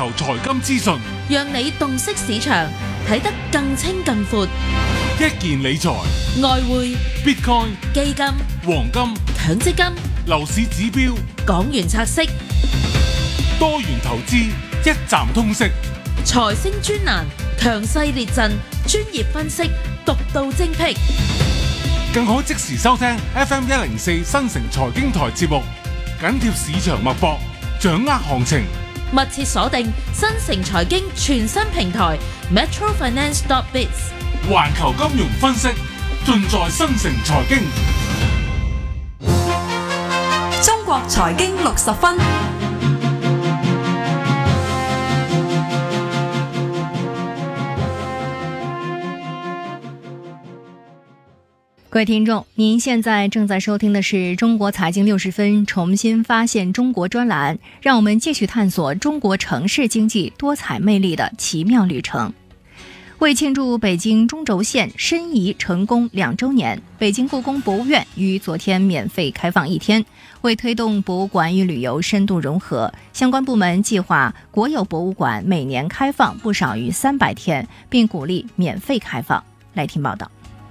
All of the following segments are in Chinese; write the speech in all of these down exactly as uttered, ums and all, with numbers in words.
球財金資訊， 讓你洞悉市場，睇得更清更闊。 一件理財、 外匯、 Bitcoin、 基金、 黃金、 強積金、 樓市指標、 港元拆息、 多元投資，一站通識。 財星專欄，強勢列陣，專業分析，獨到精闢。 更可即時收聽 F M 一零四新城財經台節目，緊貼市場脈搏，掌握行情。 密切鎖定新城財經全新平台 Metro Finance dot biz， 環球金融分析，盡在新城財經。 中國財經六十分。 各位听众，您现在正在收听的是中国财经六十分重新发现中国专栏，让我们继续探索中国城市经济多彩魅力的奇妙旅程。为庆祝北京中轴线申遗成功两周年，北京故宫博物院于昨天免费开放一天。为推动博物馆与旅游深度融合，相关部门计划国有博物馆每年开放不少于三百天，并鼓励免费开放。来听报道。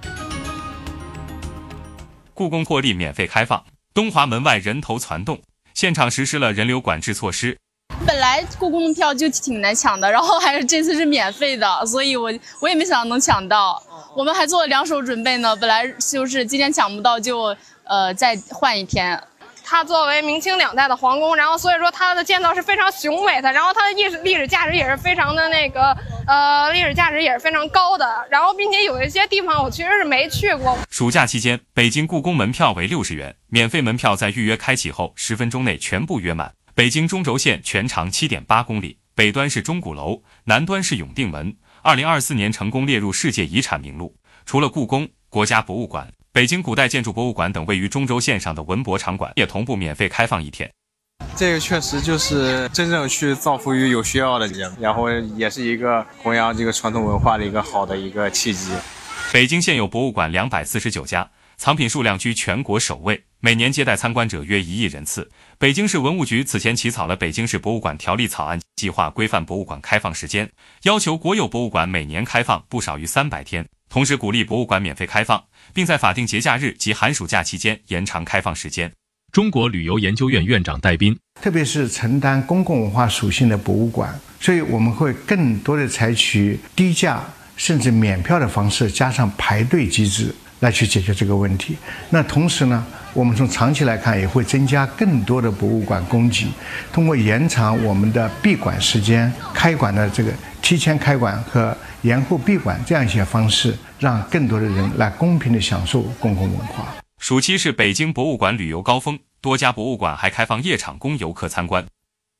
故宫破例免费开放，东华门外人头攒动，现场实施了人流管制措施。 本来故宫的票就挺难抢的，然后还是这次是免费的，所以我我也没想到能抢到。我们还做了两手准备呢，本来就是今天抢不到就呃再换一天。 它作为明清两代的皇宫，然后所以说它的建造是非常雄伟的，然后它的历史历史价值也是非常的那个呃历史价值也是非常高的，然后并且有一些地方我其实是没去过。 暑假期间，北京故宫门票为六十元，免费门票在预约开启后十分钟内全部约满。北京中轴线全长 七点八公里，北端是钟鼓楼，南端是永定门，二零二四年成功列入世界遗产名录。除了故宫、国家博物馆、北京古代建筑博物馆等位于中轴线上的文博场馆也同步免费开放一天。 这个确实就是真正去造福于有需要的人，然后也是一个弘扬这个传统文化的一个好的一个契机。 北京现有博物馆两百四十九家，藏品数量居全国首位，每年接待参观者约一亿人次。北京市文物局此前起草了《北京市博物馆条例》草案，计划规范博物馆开放时间，要求国有博物馆每年开放不少于三百天，同时鼓励博物馆免费开放，并在法定节假日及寒暑假期间延长开放时间。 中国旅游研究院院长戴斌， 特别是承担公共文化属性的博物馆，所以我们会更多的采取低价甚至免票的方式，加上排队机制来去解决这个问题。那同时呢，我们从长期来看也会增加更多的博物馆供给，通过延长我们的闭馆时间、开馆的这个提前开馆和延后闭馆这样一些方式，让更多的人来公平地享受公共文化。 暑期是北京博物馆旅游高峰，多家博物馆还开放夜场供游客参观。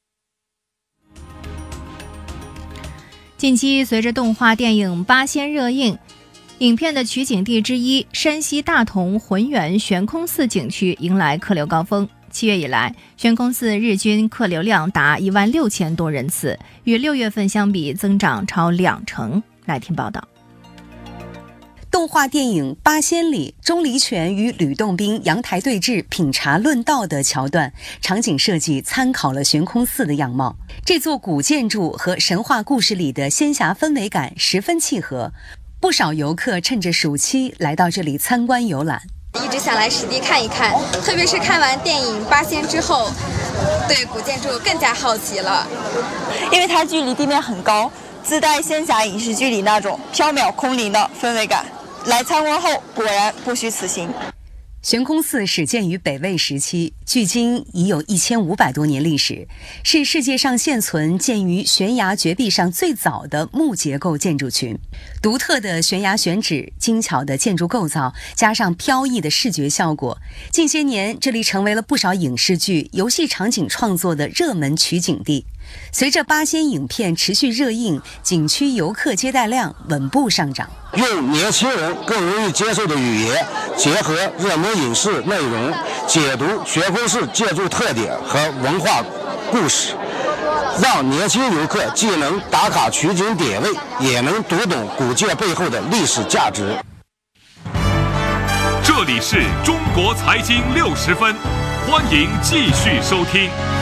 近期随着动画电影《八仙》热映，影片的取景地之一山西大同浑源悬空寺景区迎来客流高峰。七月以来，悬空寺日均客流量达一万六千多人次，与六月份相比增长超两成。来听报道。 动画电影《八仙》里，钟离权与吕洞宾阳台对峙、品茶论道的桥段，场景设计参考了悬空寺的样貌。这座古建筑和神话故事里的仙侠氛围感十分契合，不少游客趁着暑期来到这里参观游览。 一直想来实地看一看，特别是看完电影《八仙》之后，对古建筑更加好奇了。 因为它距离地面很高，自带仙侠影视剧里那种缥缈空灵的氛围感。来参观后果然不虚此行。 悬空寺始建于北魏时期，距今已有一千五百多年历史，是世界上现存建于悬崖绝壁上最早的木结构建筑群。独特的悬崖选址、精巧的建筑构造，加上飘逸的视觉效果，近些年这里成为了不少影视剧、游戏场景创作的热门取景地。随着八仙影片持续热映，景区游客接待量稳步上涨。 用年轻人更容易接受的语言，结合热门影视内容，解读悬空寺建筑特点和文化故事，让年轻游客既能打卡取景点位，也能读懂古建背后的历史价值。 这里是中国财经六十分，欢迎继续收听。